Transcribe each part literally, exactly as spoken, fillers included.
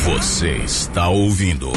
Você está ouvindo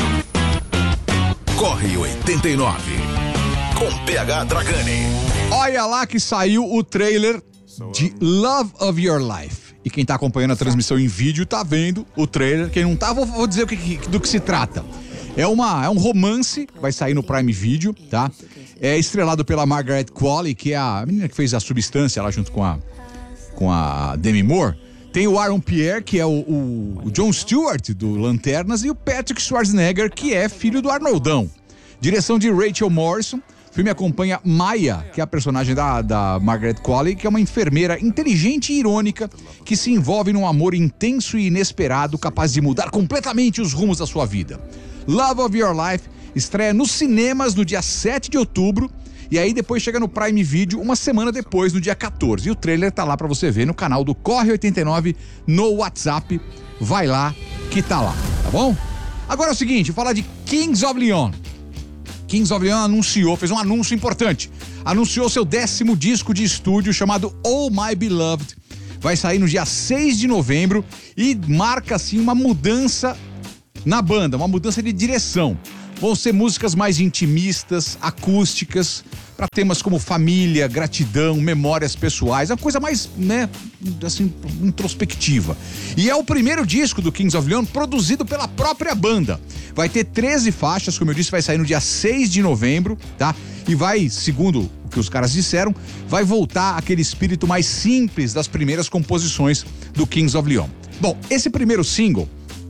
Corre oitenta e nove com P H Dragani. Olha lá que saiu o trailer de Love of Your Life. E quem tá acompanhando a transmissão em vídeo tá vendo o trailer. Quem não tá, vou, vou dizer o que, do que se trata. É, uma, é um romance, vai sair no Prime Video, tá? É estrelado pela Margaret Qualley, que é a menina que fez A Substância lá junto com a, com a Demi Moore. Tem o Aaron Pierre, que é o, o, o Jon Stewart do Lanternas, e o Patrick Schwarzenegger, que é filho do Arnoldão. Direção de Rachel Morrison. O filme acompanha Maya, que é a personagem da, da Margaret Qualley, que é uma enfermeira inteligente e irônica que se envolve num amor intenso e inesperado, capaz de mudar completamente os rumos da sua vida. Love of Your Life estreia nos cinemas no dia sete de outubro e aí depois chega no Prime Video uma semana depois, no dia quatorze. E o trailer tá lá pra você ver no canal do Corre oitenta e nove no WhatsApp. Vai lá que tá lá, tá bom? Agora é o seguinte, vou falar de Kings of Leon. Kings of Leon anunciou, fez um anúncio importante. Anunciou seu décimo disco de estúdio chamado Oh My Beloved. Vai sair no dia seis de novembro e marca assim uma mudança na banda, uma mudança de direção. Vão ser músicas mais intimistas, acústicas, para temas como família, gratidão, memórias pessoais, uma coisa mais, né, assim, introspectiva. E é o primeiro disco do Kings of Leon produzido pela própria banda. Vai ter treze faixas, como eu disse, vai sair no dia seis de novembro, tá? E vai, segundo o que os caras disseram, vai voltar aquele espírito mais simples das primeiras composições do Kings of Leon. Bom, esse primeiro single,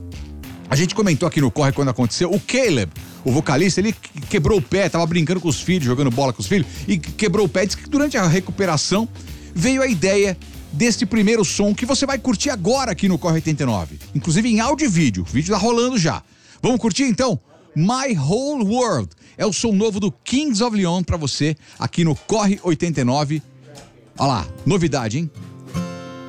a gente comentou aqui no Corre quando aconteceu, o Caleb, o vocalista, ele quebrou o pé, tava brincando com os filhos, jogando bola com os filhos, e quebrou o pé. Diz que durante a recuperação veio a ideia deste primeiro som que você vai curtir agora aqui no Corre oitenta e nove. Inclusive em áudio e vídeo, o vídeo tá rolando já. Vamos curtir então? My Whole World é o som novo do Kings of Leon pra você aqui no Corre oitenta e nove. Olha lá, novidade, hein?